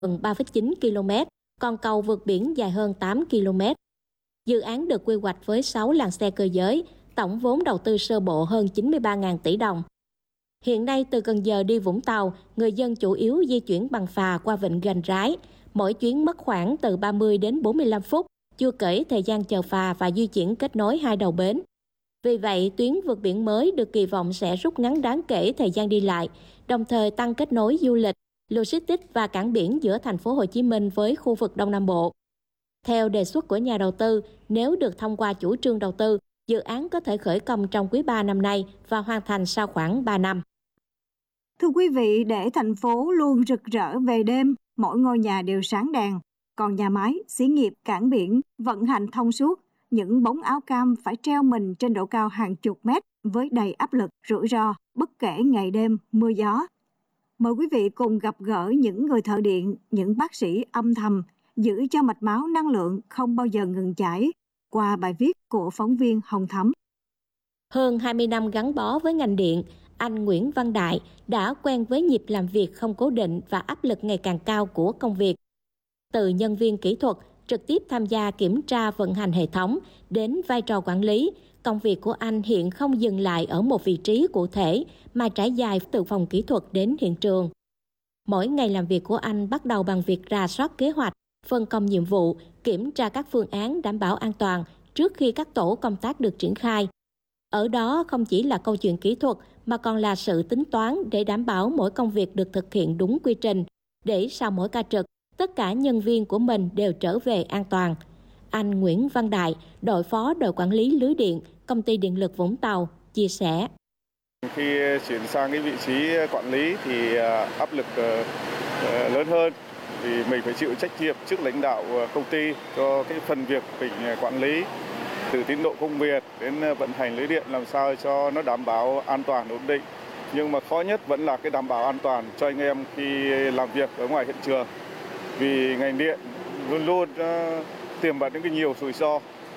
gần 3,9 km, còn cầu vượt biển dài hơn 8 km. Dự án được quy hoạch với 6 làn xe cơ giới, tổng vốn đầu tư sơ bộ hơn 93.000 tỷ đồng. Hiện nay từ Cần Giờ đi Vũng Tàu, người dân chủ yếu di chuyển bằng phà qua vịnh Gành Rái. Mỗi chuyến mất khoảng từ 30 đến 45 phút, chưa kể thời gian chờ phà và di chuyển kết nối hai đầu bến. Vì vậy, tuyến vượt biển mới được kỳ vọng sẽ rút ngắn đáng kể thời gian đi lại, đồng thời tăng kết nối du lịch, logistics và cảng biển giữa thành phố Hồ Chí Minh với khu vực Đông Nam Bộ. Theo đề xuất của nhà đầu tư, nếu được thông qua chủ trương đầu tư, dự án có thể khởi công trong quý 3 năm nay và hoàn thành sau khoảng 3 năm. Thưa quý vị, để thành phố luôn rực rỡ về đêm, mỗi ngôi nhà đều sáng đèn. Còn nhà máy, xí nghiệp, cảng biển vận hành thông suốt, những bóng áo cam phải treo mình trên độ cao hàng chục mét với đầy áp lực, rủi ro, bất kể ngày đêm, mưa gió. Mời quý vị cùng gặp gỡ những người thợ điện, những bác sĩ âm thầm, giữ cho mạch máu năng lượng không bao giờ ngừng chảy, qua bài viết của phóng viên Hồng Thắm. Hơn 20 năm gắn bó với ngành điện, anh Nguyễn Văn Đại đã quen với nhịp làm việc không cố định và áp lực ngày càng cao của công việc. Từ nhân viên kỹ thuật, trực tiếp tham gia kiểm tra vận hành hệ thống, đến vai trò quản lý, công việc của anh hiện không dừng lại ở một vị trí cụ thể mà trải dài từ phòng kỹ thuật đến hiện trường. Mỗi ngày làm việc của anh bắt đầu bằng việc rà soát kế hoạch, phân công nhiệm vụ, kiểm tra các phương án đảm bảo an toàn trước khi các tổ công tác được triển khai. Ở đó không chỉ là câu chuyện kỹ thuật mà còn là sự tính toán để đảm bảo mỗi công việc được thực hiện đúng quy trình, để sau mỗi ca trực, tất cả nhân viên của mình đều trở về an toàn. Anh Nguyễn Văn Đại, đội phó đội quản lý lưới điện, công ty điện lực Vũng Tàu, chia sẻ. Khi chuyển sang cái vị trí quản lý thì áp lực lớn hơn, vì mình phải chịu trách nhiệm trước lãnh đạo công ty cho cái phần việc mình quản lý, từ tiến độ công việc đến vận hành lưới điện làm sao cho nó đảm bảo an toàn ổn định. Nhưng mà khó nhất vẫn là cái đảm bảo an toàn cho anh em khi làm việc ở ngoài hiện trường. Vì ngành điện luôn luôn tiềm ẩn những cái nhiều rủi ro.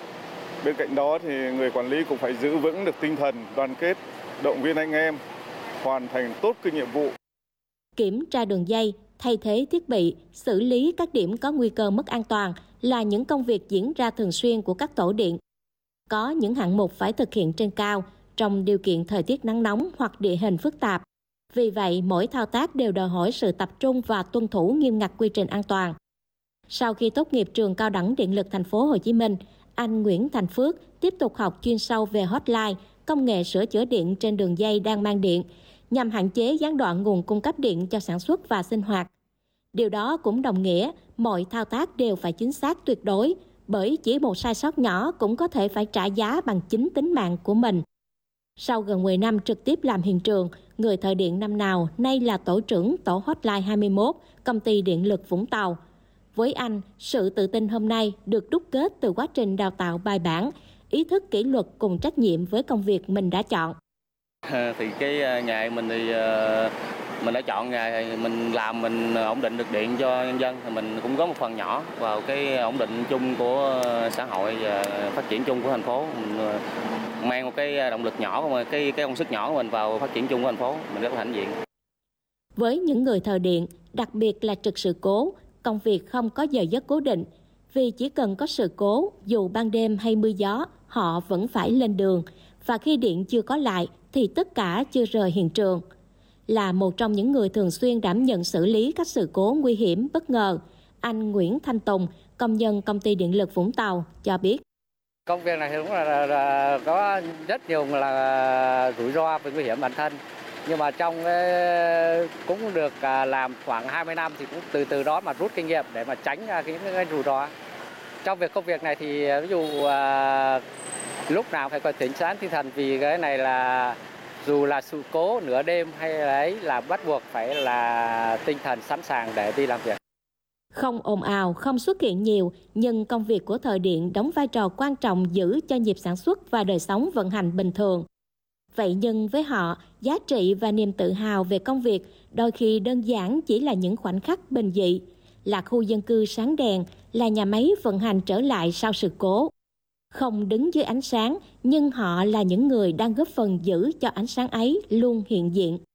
Bên cạnh đó thì người quản lý cũng phải giữ vững được tinh thần đoàn kết, động viên anh em hoàn thành tốt cái nhiệm vụ. Kiểm tra đường dây, thay thế thiết bị, xử lý các điểm có nguy cơ mất an toàn là những công việc diễn ra thường xuyên của các tổ điện. Có những hạng mục phải thực hiện trên cao trong điều kiện thời tiết nắng nóng hoặc địa hình phức tạp. Vì vậy, mỗi thao tác đều đòi hỏi sự tập trung và tuân thủ nghiêm ngặt quy trình an toàn. Sau khi tốt nghiệp trường Cao đẳng Điện lực Thành phố Hồ Chí Minh, anh Nguyễn Thành Phước tiếp tục học chuyên sâu về hotline, công nghệ sửa chữa điện trên đường dây đang mang điện, nhằm hạn chế gián đoạn nguồn cung cấp điện cho sản xuất và sinh hoạt. Điều đó cũng đồng nghĩa mọi thao tác đều phải chính xác tuyệt đối, bởi chỉ một sai sót nhỏ cũng có thể phải trả giá bằng chính tính mạng của mình. Sau gần 10 năm trực tiếp làm hiện trường, người thợ điện năm nào nay là tổ trưởng tổ hotline 21, công ty điện lực Vũng Tàu. Với anh, sự tự tin hôm nay được đúc kết từ quá trình đào tạo bài bản, ý thức kỷ luật cùng trách nhiệm với công việc mình đã chọn. Thì cái nghề mình thì mình đã chọn nghề thì mình làm mình ổn định được điện cho nhân dân, thì mình cũng có một phần nhỏ vào cái ổn định chung của xã hội và phát triển chung của thành phố. Mình mang một cái động lực nhỏ, cái công sức nhỏ của mình vào phát triển chung của thành phố, mình rất là hãnh diện. Với những người thợ điện, đặc biệt là trực sự cố, công việc không có giờ giấc cố định, vì chỉ cần có sự cố, dù ban đêm hay mưa gió, họ vẫn phải lên đường, và khi điện chưa có lại thì tất cả chưa rời hiện trường. Là một trong những người thường xuyên đảm nhận xử lý các sự cố nguy hiểm bất ngờ, anh Nguyễn Thanh Tùng, công nhân công ty điện lực Vũng Tàu, cho biết. Công việc này thì đúng là có rất nhiều là rủi ro và nguy hiểm bản thân. Nhưng mà trong cũng được làm khoảng 20 năm thì cũng từ đó mà rút kinh nghiệm để mà tránh những cái rủi ro. Trong công việc này thì ví dụ lúc nào phải có tỉnh táo tinh thần, vì cái này là dù là sự cố nửa đêm hay ấy là bắt buộc phải là tinh thần sẵn sàng để đi làm việc. Không ồn ào, không xuất hiện nhiều, nhưng công việc của thợ điện đóng vai trò quan trọng giữ cho nhịp sản xuất và đời sống vận hành bình thường. Vậy nhưng với họ, giá trị và niềm tự hào về công việc đôi khi đơn giản chỉ là những khoảnh khắc bình dị, là khu dân cư sáng đèn, là nhà máy vận hành trở lại sau sự cố. Không đứng dưới ánh sáng, nhưng họ là những người đang góp phần giữ cho ánh sáng ấy luôn hiện diện.